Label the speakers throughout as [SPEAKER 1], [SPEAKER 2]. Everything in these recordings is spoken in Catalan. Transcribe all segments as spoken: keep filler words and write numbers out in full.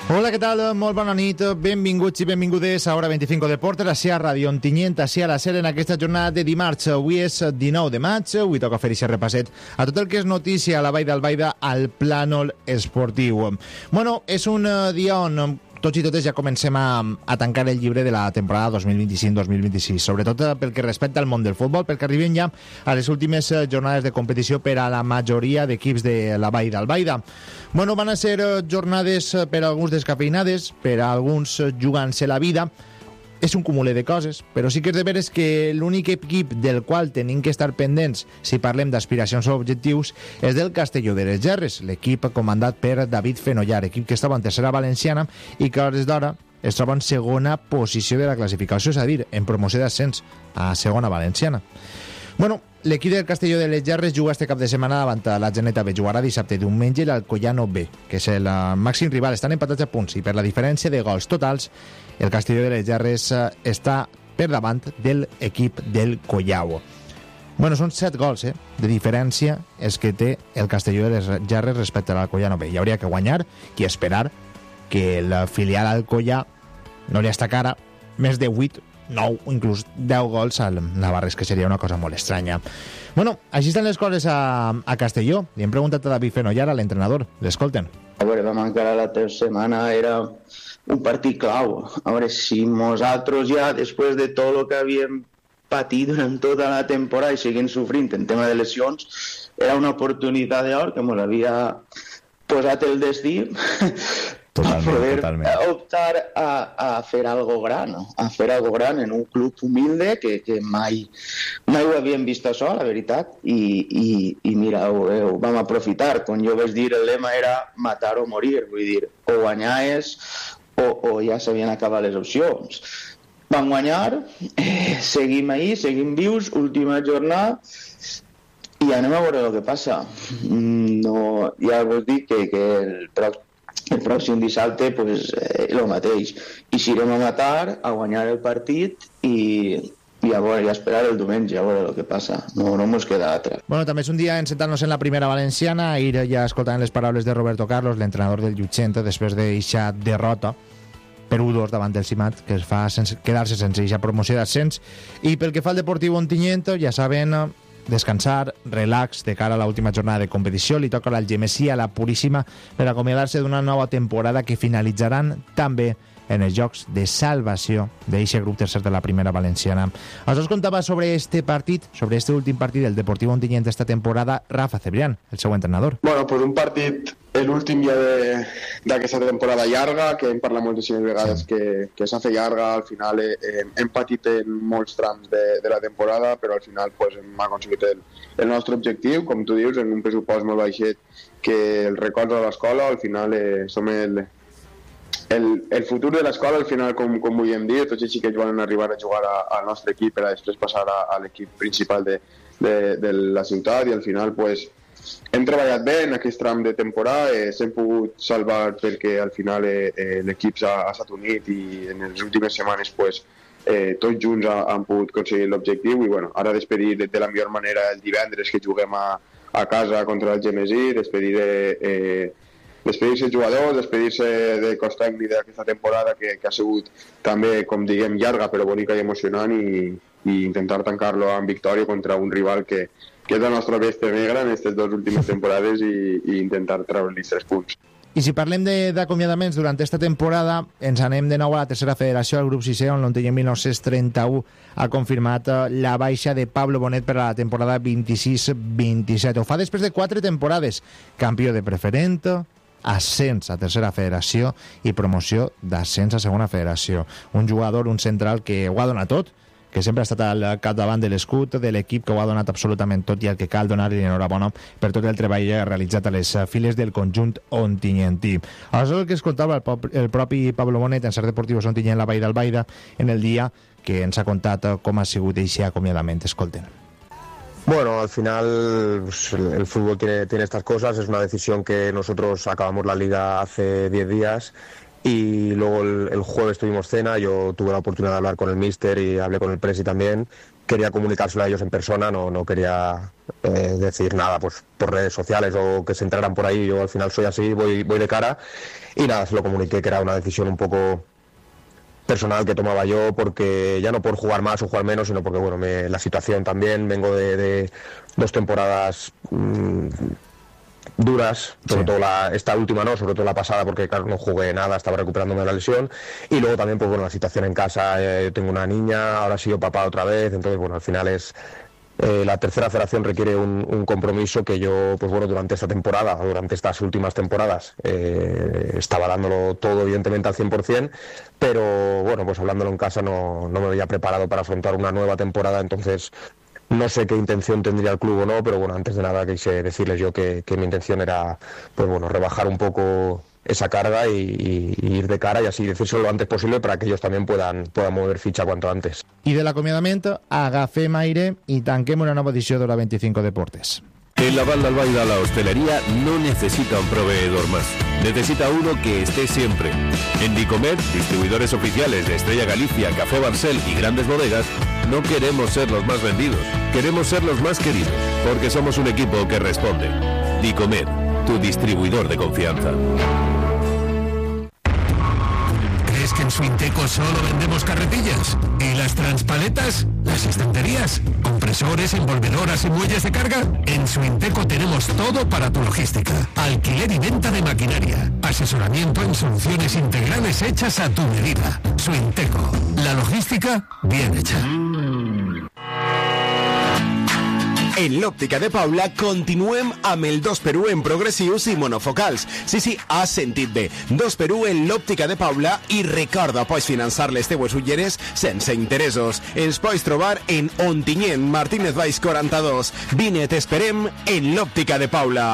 [SPEAKER 1] Hola, què tal? Molt bona nit. Benvinguts i benvingudes a Hora vint-i-cinc Deportes, a Sia Ràdio Ontinyent, a Sia la Ser en aquesta jornada de dimarts. Avui és dinou de maig, avui toca fer aquest repasset a tot el que és notícia a la Vall d'Albaida al plànol esportiu. Bueno, és un dia on tots i totes ja comencem a, a tancar el llibre de la temporada dos mil vint-i-cinc dos mil vint-i-sis, sobretot pel que respecta al món del futbol, perquè arribem ja a les últimes jornades de competició per a la majoria d'equips de la Vall d'Albaida. Bueno, van a ser jornades per a alguns descafeinades, per a alguns jugant-se la vida. És un cúmul de coses, però sí que és de veres que l'únic equip del qual tenim que estar pendents si parlem d'aspiracions o objectius és del Castelló de les Gerres, l'equip comandat per David Fenollar, equip que estava en tercera valenciana i que a hores d'hora es troba en segona posició de la classificació, és a dir, en promoció d'ascens a segona valenciana. Bueno, l'equip del Castelló de les Gerres juga este cap de setmana davant la Geneta B. Jugarà dissabte i diumenge l'Alcoyano B, que és el màxim rival. Estan empatats a punts i per la diferència de gols totals el Castelló de les Gerres està per davant del equip del Collao. Bueno, són set gols eh, de diferència és que té el Castelló de les Gerres respecte a l'Alcoyano B. Hi hauria que guanyar i esperar que el filial Alcoyà no li estacara més de vuit, nou o inclús deu gols al Navarres, que seria una cosa molt estranya. Bueno, així estan les coses a, a Castelló. Li hem preguntat a David Fenollar, a l'entrenador. L'escolten.
[SPEAKER 2] A veure, vam encarar la tercera setmana, era un partit clau. A veure, si nosaltres ja, després de tot el que havíem patit durant tota la temporada i seguint sofrint en tema de lesions, era una oportunitat d'or que ens havia posat el destí
[SPEAKER 1] Totalment,
[SPEAKER 2] a poder
[SPEAKER 1] totalment.
[SPEAKER 2] optar a, a fer algo gran, a fer algo gran en un club humilde que, que mai, mai ho havíem vist això, la veritat, i, i, i mira, ho, ho vam aprofitar. Com jo vaig dir, el lema era matar o morir, vull dir, o guanyar és o, o ja s'havien acabat les opcions. Vam guanyar, eh, seguim ahí, seguim vius, última jornada, i anem a veure el que passa. No, ja vos dic que, que el pròxim el pròxim dissabte pues, eh, el mateix, i si irem a matar, a guanyar el partit i, i a veure, i a esperar el diumenge a veure el que passa, no, no mos queda altre.
[SPEAKER 1] Bueno, també és un dia en sentar-nos en la primera valenciana. Ahir ja escoltant les paraules de Roberto Carlos, l'entrenador del Llutxent, després d'eixa derrota per u dos davant del Simat, que es fa sense, quedar-se sense eixa promoció d'ascens. I pel que fa al Deportiu Ontinyent, ja saben, descansar, relax de cara a l'última jornada de competició. Li toca l'Algemesí, a la Puríssima, per acomiadar-se d'una nova temporada que finalitzaran també en els jocs de salvació d'eixe grup tercer de la primera valenciana. Ens us contava sobre este partit, sobre este últim partit del Deportiu Ontinyent esta temporada, Rafa Cebrián, el seu entrenador.
[SPEAKER 3] Bueno, pues un partit, l'últim ja d'aquesta temporada llarga, que hem parlat moltíssimes vegades sí. que, que s'ha fet llarga. Al final eh, hem patit en molts trams de, de la temporada, però al final pues, hem aconseguit el, el nostre objectiu, com tu dius, en un pressupost molt baixet, que el recolza a l'escola. Al final eh, som el El, el futur de l'escola, al final, com, com volíem dir, tots els xiquets volen arribar a jugar a, al nostre equip per a després passar a, a l'equip principal de, de, de la ciutat, i al final pues, hem treballat bé en aquest tram de temporada, eh, s'hem pogut salvar perquè al final eh, eh, l'equip s'ha estat unit i en les últimes setmanes pues, eh, tots junts ha, han pogut aconseguir l'objectiu i bueno, ara despedir de, de la millor manera el divendres que juguem a, a casa contra el Gemesí, despedir eh, eh, despedir-se jugadors, despedir-se de cos tècnic d'aquesta temporada que, que ha sigut també, com diguem, llarga però bonica i emocionant i, i intentar tancar-lo amb victòria contra un rival que, que és la nostra bèstia negra en aquestes dues últimes temporades i, i intentar treure-li tres punts.
[SPEAKER 1] I si parlem d'acomiadaments durant aquesta temporada, ens anem de nou a la tercera federació, al grup sisè, on l'Ontinyent mil nou-cents trenta-u ha confirmat la baixa de Pablo Bonet per a la temporada vint-i-sis vint-i-set. Ho fa després de quatre temporades, campió de preferent, ascens a tercera federació i promoció d'ascens a segona federació. Un jugador, un central que ho ha donat tot, que sempre ha estat al capdavant de l'escut de l'equip, que ho ha donat absolutament tot i el que cal donar-li enhorabona per tot el treball realitzat a les files del conjunt ontinyentí. Això és el que escoltava el, pop, el propi Pablo Bonet en Ser Deportivos Ontinyent, la Vall d'Albaida, en el dia que ens ha contat com ha sigut aquest acomiadament. Escolten.
[SPEAKER 4] Bueno, al final pues, el, el fútbol tiene, tiene estas cosas, es una decisión que nosotros acabamos la liga hace diez días y luego el, el jueves tuvimos cena, yo tuve la oportunidad de hablar con el míster y hablé con el presi también. Quería comunicárselo a ellos en persona, no, no quería eh, decir nada pues por redes sociales o que se entraran por ahí. Yo al final soy así, voy, voy de cara, y nada, se lo comuniqué que era una decisión un poco personal que tomaba yo, porque ya no por jugar más o jugar menos, sino porque bueno, me, la situación también, vengo de, de dos temporadas mmm, duras, sobre sí. todo la, esta última no, sobre todo la pasada, porque claro, no jugué nada, estaba recuperándome de la lesión, y luego también pues bueno, la situación en casa, eh, tengo una niña, ahora sigo papá otra vez, entonces bueno, al final es eh, la tercera federación requiere un, un compromiso que yo pues bueno, durante esta temporada, durante estas últimas temporadas eh, estaba dándolo todo evidentemente al cien por ciento, pero bueno, pues hablándolo en casa no, no me había preparado para afrontar una nueva temporada, entonces no sé qué intención tendría el club o no, pero bueno, antes de nada quise decirles yo que, que mi intención era pues bueno, rebajar un poco esa carga y, y, y ir de cara y así decírselo lo antes posible para que ellos también puedan, puedan mover ficha cuanto antes.
[SPEAKER 1] I de l'acomiadament, agafem aire i tanquem una nova edició d'Hora veinticinco Deportes.
[SPEAKER 5] En la Val d'Albaida la hostelería no necesita un proveedor más, necesita uno que esté siempre. En Dicomer, distribuidores oficiales de Estrella Galicia, Café Barcel y grandes bodegas, no queremos ser los más vendidos, queremos ser los más queridos, porque somos un equipo que responde. Dicomer, tu distribuidor de confianza.
[SPEAKER 6] ¿Crees que en Suinteco solo vendemos carretillas? ¿Y las transpaletas? ¿Las estanterías? ¿Compresores, envolvedoras y muelles de carga? En Suinteco tenemos todo para tu logística. Alquiler y venta de maquinaria. Asesoramiento en soluciones integrales hechas a tu medida. Suinteco. La logística bien hecha.
[SPEAKER 7] En l'òptica de Paula continuem amb el dos per u en progressius i monofocals. Sí, sí, has sentit bé. dos per u en l'òptica de Paula i recorda, pots finançar les teues ulleres sense interessos. Ens pots trobar en Ontinyent, Martínez Valls quaranta-dos. Vine, t'esperem en l'òptica de Paula.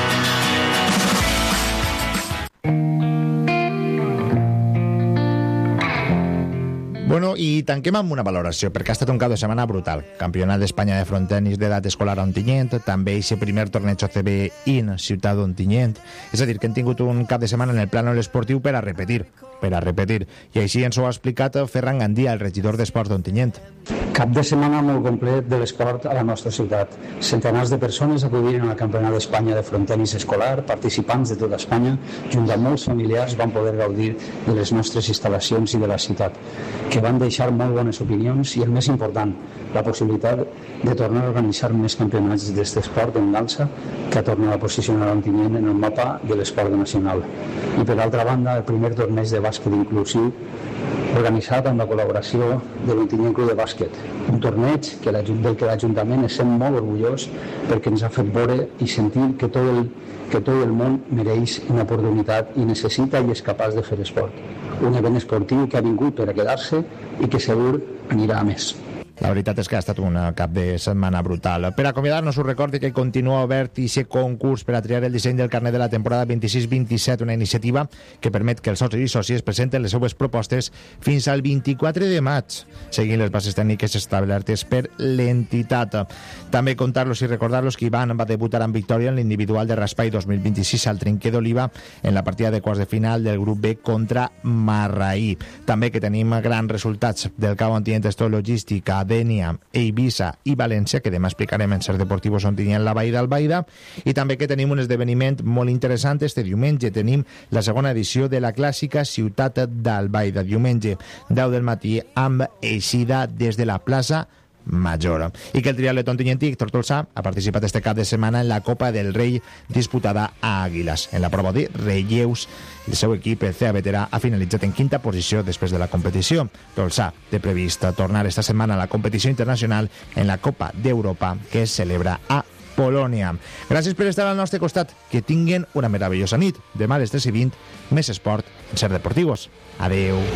[SPEAKER 1] Bueno, i tanquem amb una valoració, perquè ha estat un cap de setmana brutal. Campionat d'Espanya de frontenis d'edat escolar a Ontinyent, també aquest primer torneig O C B in Ciutat d'Ontinyent. És a dir, que hem tingut un cap de setmana en el plànol esportiu per a repetir, per a repetir. I així ens ho ha explicat Ferran Gandia, el regidor d'Esports d'Ontinyent.
[SPEAKER 8] Cap de setmana molt complet de l'esport a la nostra ciutat. Centenars de persones acudiren al Campionat d'Espanya de frontenis escolar, participants de tota Espanya, junt amb molts familiars van poder gaudir de les nostres instal·lacions i de la ciutat, que van deixar molt bones opinions i, el més important, la possibilitat de tornar a organitzar més campionats d'aquest esport en dansa que ha tornat a posicionar Ontinyent en el mapa de l'esport nacional. I per altra banda, el primer torneig de bàsquet inclusiu organitzat amb la col·laboració de l'Ontinyent Club de Bàsquet, un torneig que del que l'Ajuntament es sent molt orgullós perquè ens ha fet veure i sentir que tot el, que tot el món mereix una oportunitat i necessita i és capaç de fer esport. Un event esportiu que ha vingut per a quedar-se i que segur anirà a més.
[SPEAKER 1] La veritat és que ha estat un cap de setmana brutal. Per acomiadar-nos, us recordi que continua obert aquest concurs per a triar el disseny del carnet de la temporada vint-i-sis vint-i-set, una iniciativa que permet que els socis i sòcies presenten les seues propostes fins al vint-i-quatre de maig, seguint les bases tècniques establertes per l'entitat. També contar-los i recordar-los que Ivan va debutar amb victòria en l'individual de Raspai dos mil vint-i-sis al Trinquer d'Oliva en la partida de quarts de final del grup B contra Marraí. També que tenim grans resultats del Cabo Ontinyent Store Logística, Dènia, Eivissa i València, que demà explicarem en Ser Deportivos Ontinyent la Vall d'Albaida, i també que tenim un esdeveniment molt interessant. Este diumenge tenim la segona edició de la clàssica Ciutat d'Albaida, diumenge deu del matí, amb eixida des de la plaça Major. I que el triatlet ontinyentí Héctor Tolsà ha participat este cap de setmana en la Copa del Rei disputada a Àguiles. En la prova de relleus, el seu equip, el C A Veterà, ha finalitzat en quinta posició després de la competició. Tolsà té previst tornar esta setmana a la competició internacional en la Copa d'Europa que es celebra a Polònia. Gràcies per estar al nostre costat. Que tinguen una meravellosa nit. Demà a les tres i vint, més esport en Ser Deportivos. Adeu.